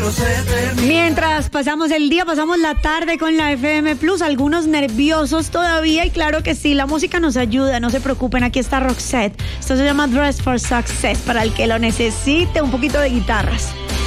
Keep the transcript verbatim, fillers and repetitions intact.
todo se termina. Mientras pasamos el día, pasamos la tarde con la F M Plus, algunos nerviosos todavía, y claro que sí, la música nos ayuda, no se preocupen, aquí está Roxette. Esto se llama Dress for Success, para el que lo necesite, un poquito de guitarras.